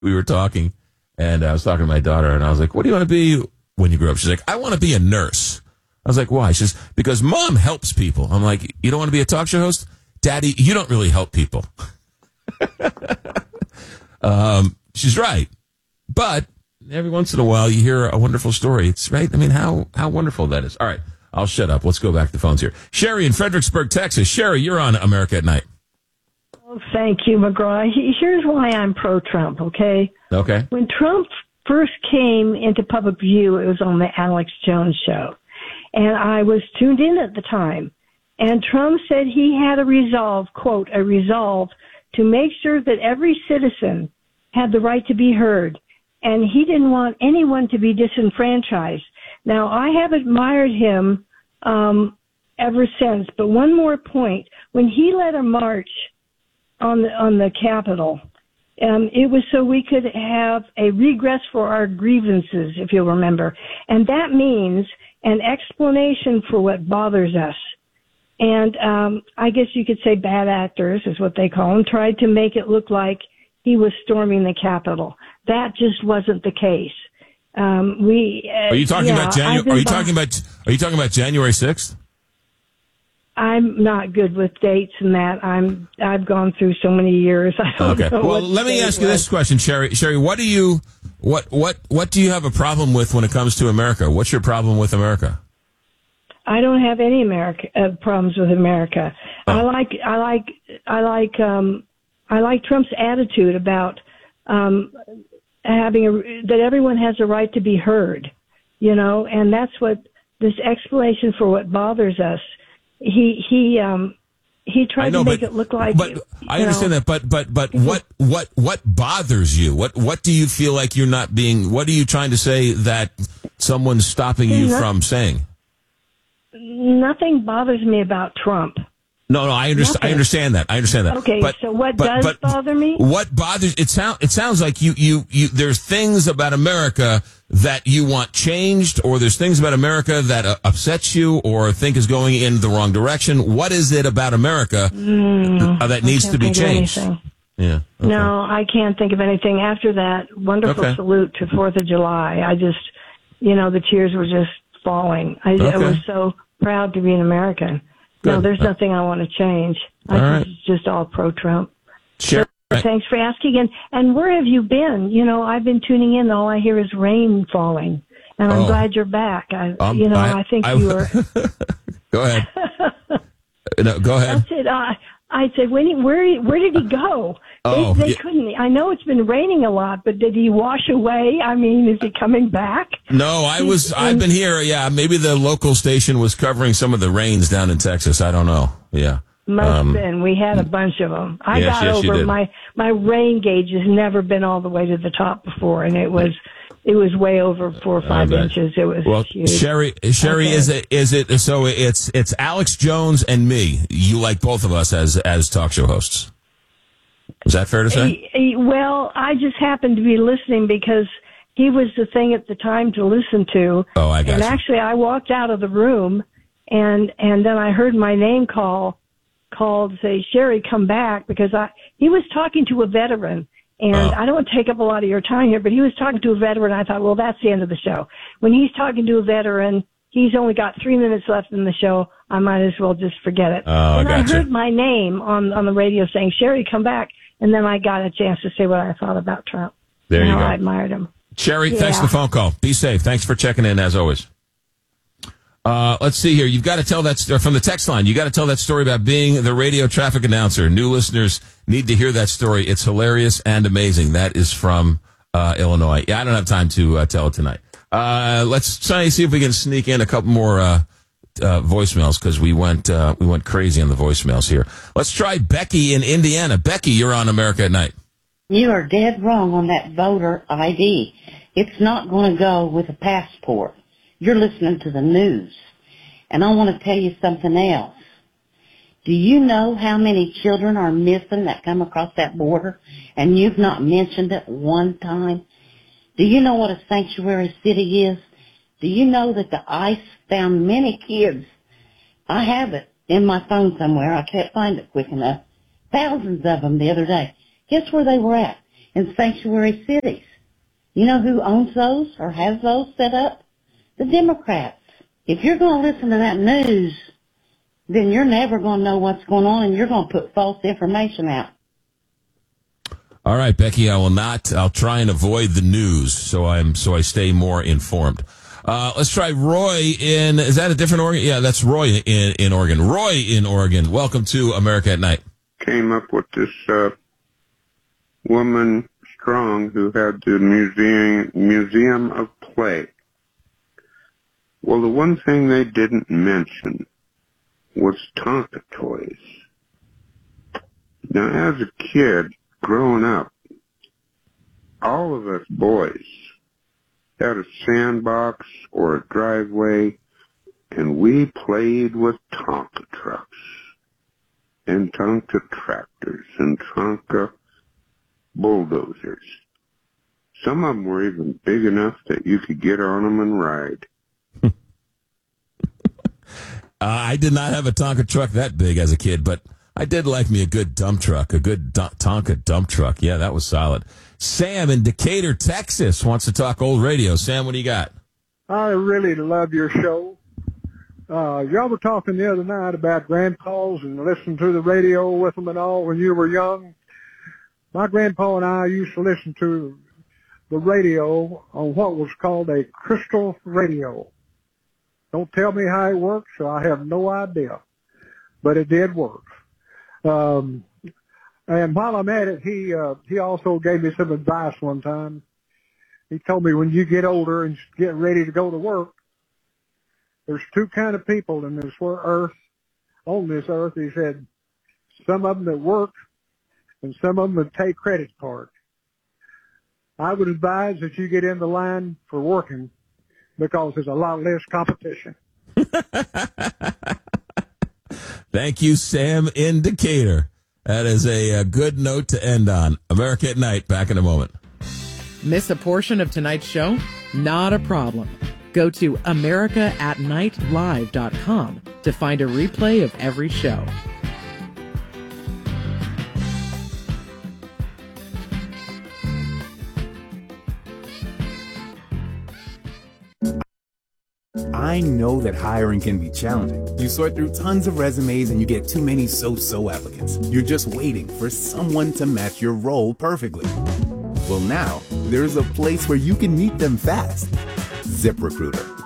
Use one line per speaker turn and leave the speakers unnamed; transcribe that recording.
we were talking, and I was talking to my daughter, and I was like, what do you want to be when you grow up? She's like, I want to be a nurse. I was like, why? She says, because Mom helps people. I'm like, you don't want to be a talk show host? Daddy, you don't really help people. She's right. But every once in a while, you hear a wonderful story. It's right. I mean, how wonderful that is. All right. I'll shut up. Let's go back to the phones here. Sherry in Fredericksburg, Texas. Sherry, you're on America at Night.
Oh, thank you, McGraw. Here's why I'm pro-Trump, okay?
Okay.
When Trump first came into public view, it was on the Alex Jones show. And I was tuned in at the time. And Trump said he had a resolve, quote, a resolve to make sure that every citizen had the right to be heard. And he didn't want anyone to be disenfranchised. Now, I have admired him ever since. But one more point. When he led a march on the Capitol, it was so we could have a regress for our grievances, if you'll remember. And that means an explanation for what bothers us. And I guess you could say bad actors is what they call them, tried to make it look like he was storming the Capitol. That just wasn't the case. Are you talking about January? Are you talking about January 6th? I'm not good with dates and that. I've gone through so many years. I don't know.
Well, let me ask you this question, Sherry. Sherry, what do you have a problem with when it comes to America? What's your problem with America?
I don't have any problems with America.
Oh.
I like Trump's attitude about that everyone has a right to be heard, and that's what this explanation for what bothers us. He tried to make it look like.
But I understand that. But what bothers you? What do you feel like you're not being? What are you trying to say that someone's stopping you from saying?
Nothing bothers me about Trump.
No, I understand that.
Okay, so what does bother me?
What bothers it sounds like you there's things about America that you want changed, or there's things about America that upsets you or think is going in the wrong direction. What is it about America that needs to be changed? Yeah. Okay.
No, I can't think of anything. After that wonderful salute to 4th of July, I just, the tears were just falling. I was so proud to be an American. Good. No, there's nothing I want to change. It's just all pro-Trump.
Sure.
Thanks for asking. And where have you been? I've been tuning in. All I hear is rain falling. And I'm glad you're back. I think you were...
Go ahead. No, go ahead.
That's it. I'd say, where did he go? They couldn't. I know it's been raining a lot, but did he wash away? I mean, is he coming back?
No, I've been here. Yeah, maybe the local station was covering some of the rains down in Texas. I don't know. Yeah.
Must have been. We had a bunch of them. I got over my rain gauge has never been all the way to the top before, and it was way over 4 or 5 inches. It was huge.
Sherry, is it? So it's Alex Jones and me. You like both of us as talk show hosts. Is that fair to say?
Well, I just happened to be listening because he was the thing at the time to listen to.
Oh, I got
you. And actually, I walked out of the room, and then I heard my name called, say, Sherry, come back, because he was talking to a veteran. And I don't want to take up a lot of your time here, but he was talking to a veteran. I thought, well, that's the end of the show. When he's talking to a veteran, he's only got 3 minutes left in the show. I might as well just forget it. And I heard my name on the radio saying, Sherry, come back. And then I got a chance to say what I thought about Trump.
There you go.
I admired him.
Sherry, thanks for the phone call. Be safe. Thanks for checking in, as always. Let's see here. You've got to tell that from the text line. You got to tell that story about being the radio traffic announcer. New listeners need to hear that story. It's hilarious and amazing. That is from Illinois. Yeah, I don't have time to tell it tonight. Let's try and see if we can sneak in a couple more voicemails, because we went crazy on the voicemails here. Let's try Becky in Indiana. Becky, you're on America at Night.
You are dead wrong on that voter ID. It's not going to go with a passport. You're listening to the news. And I want to tell you something else. Do you know how many children are missing that come across that border, and you've not mentioned it one time? Do you know what a sanctuary city is? Do you know that the ICE found many kids? I have it in my phone somewhere. I can't find it quick enough. Thousands of them the other day. Guess where they were at? and sanctuary cities. You know who owns those or has those set up? The Democrats. If you're going to listen to that news, then you're never going to know what's going on, and you're going to put false information out.
All right, Becky, I will not. I'll try and avoid the news so I stay more informed. Let's try Roy in, is that a different Oregon? Yeah, that's Roy in Oregon. Roy in Oregon. Welcome to America at Night.
Came up with this woman Strong who had the Museum of Play. Well, the one thing they didn't mention was Tonka toys. Now, as a kid growing up, all of us boys had a sandbox or a driveway, and we played with Tonka trucks and Tonka tractors and Tonka bulldozers. Some of them were even big enough that you could get on them and ride.
I did not have a Tonka truck that big as a kid, but I did like me a good dump truck, a good Tonka dump truck. Yeah, that was solid. Sam in Decatur, Texas, wants to talk old radio. Sam, what do you got?
I really love your show. Y'all were talking the other night about grandpas and listening to the radio with them and all when you were young. My grandpa and I used to listen to the radio on what was called a crystal radio. Don't tell me how it works, so I have no idea. But it did work. And while I'm at it, he also gave me some advice one time. He told me when you get older and get ready to go to work, there's two kind of people in this earth, on this earth. He said, some of them that work and some of them that take credit card. I would advise that you get in the line for working because there's a lot less competition.
Thank you, Sam in Decatur. That is a good note to end on. America at Night, back in a moment.
Miss a portion of tonight's show? Not a problem. Go to americaatnightlive.com to find a replay of every show.
I know that hiring can be challenging. You sort through tons of resumes and you get too many so-so applicants. You're just waiting for someone to match your role perfectly. Well, now, there's a place where you can meet them fast. ZipRecruiter.